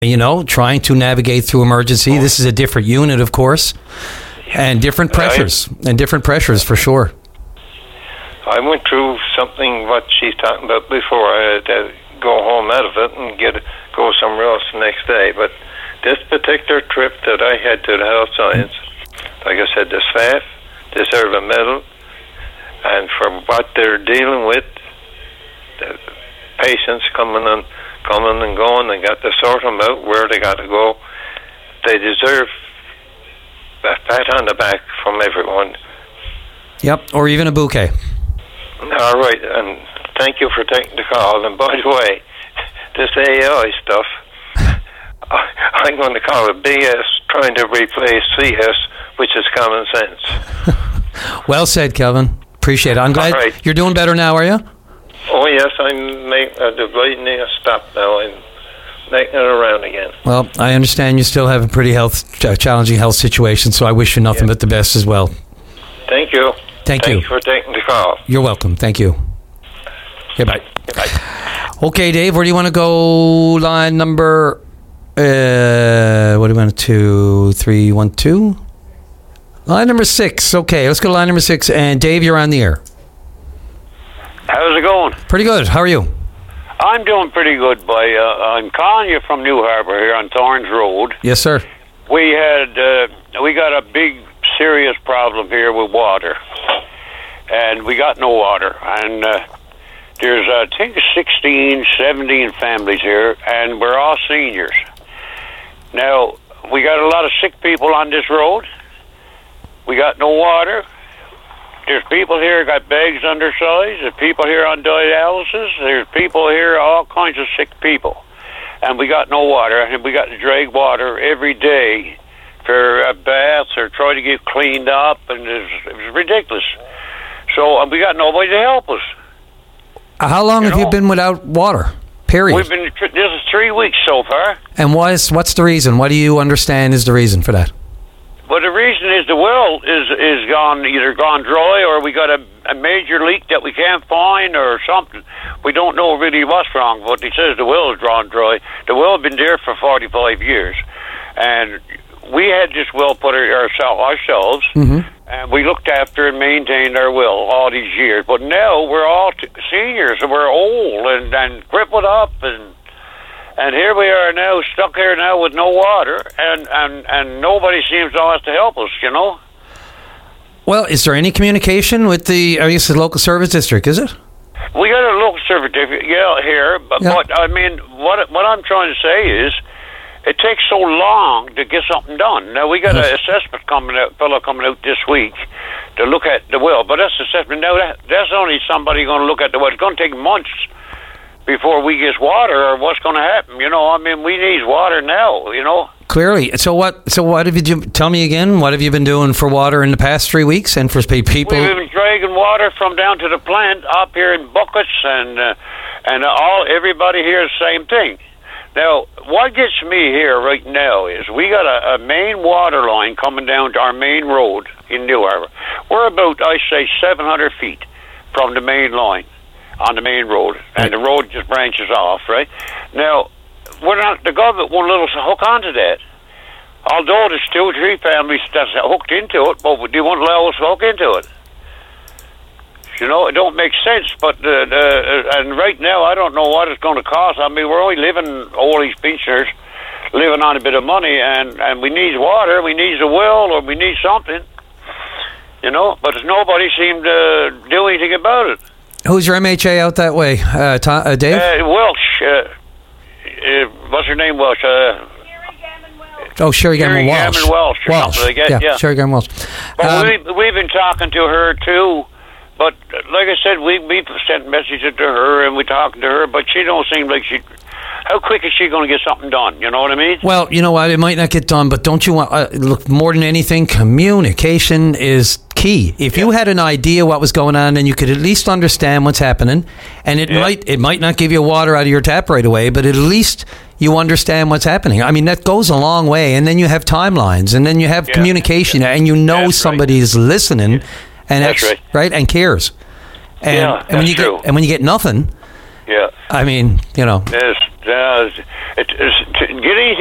trying to navigate through emergency. This is a different unit, of course, and different pressures, for sure. I went through something what she's talking about before. I had to go home out of it and go somewhere else the next day. But this particular trip that I had to the health science, like I said, the staff deserve a medal, and for what they're dealing with, the patients coming and going, they got to sort them out where they got to go. They deserve a pat on the back from everyone. Yep, or even a bouquet. All right, and thank you for taking the call. And by the way, this AI stuff, I'm going to call it BS, trying to replace CS, which is common sense. Well said, Kelvin. Appreciate it. I'm glad you're doing better now, are you? Oh, yes, I'm the bleeding is stopped now. I'm making it around again. Well, I understand you still have a pretty challenging health situation, so I wish you nothing but the best as well. Thank you. Thank you. Thanks for taking the call. You're welcome. Thank you. Okay, bye. Okay, Dave, where do you want to go? Line number, what do you want, 2, 3, 1, 2? Line number 6. Okay, let's go to line number 6. And Dave, you're on the air. How's it going? Pretty good. How are you? I'm doing pretty good, boy. I'm calling you from New Harbour here on Thorns Road. Yes, sir. We got a big, serious problem here with water, and we got no water. And there's, I think, 16, 17 families here, and we're all seniors. Now, we got a lot of sick people on this road. We got no water. There's people here got bags undersized. There's people here on dialysis. There's people here, all kinds of sick people. And we got no water. And we got to drag water every day for baths or try to get cleaned up. And it was ridiculous. So we got nobody to help us. How long have you been without water? Period. This is 3 weeks so far. And what's the reason? What do you understand is the reason for that? Well, the reason is the well is either gone dry, or we got a major leak that we can't find, or something. We don't know really what's wrong, but he says the well is gone dry. The well has been there for 45 years, and we had this well put ourselves, and we looked after and maintained our well all these years. But now we're all seniors, and we're old and crippled up, and here we are now, stuck here now with no water, and nobody seems to us to help us, Well, is there any communication with the local service district, is it? We got a local service district, here, but I mean, what I'm trying to say is, it takes so long to get something done. Now, we got an assessment fellow coming out this week to look at the well, but that's assessment. Now, that's only somebody going to look at the well. It's going to take months before we get water, or what's going to happen. I mean, we need water now, Clearly. So what have you, tell me again, what have you been doing for water in the past 3 weeks and for people? We've been dragging water from down to the plant up here in buckets, and everybody here is the same thing. Now, what gets me here right now is we got a main water line coming down to our main road in New Harbour. We're about, I say, 700 feet from the main line on the main road, and the road just branches off, right? Now, the government won't let us hook onto that. Although there's 2 or 3 families that's hooked into it, but they won't allow us to hook into it. It don't make sense, but and right now I don't know what it's going to cost. I mean, we're only all these pensioners living on a bit of money, and we need water, we need a well, or we need something, but nobody seemed to do anything about it. Who's your MHA out that way, Dave? Welsh. What's her name, Welsh? Sherry Gammon Welsh. Gammon Welsh. Something like that, Sherry Gammon Welsh. But we've been talking to her too. But like I said, we sent messages to her and we talked to her, but she don't seem like how quick is she going to get something done? You know what I mean? Well, you know what? It might not get done, but don't you want, look, more than anything, communication is key. If you had an idea what was going on, then you could at least understand what's happening, and it might not give you water out of your tap right away, but at least you understand what's happening. I mean, that goes a long way, and then you have timelines, and then you have communication, and you know somebody is listening. And that's right, and cares. And when you get nothing, Yeah. I mean, It's getting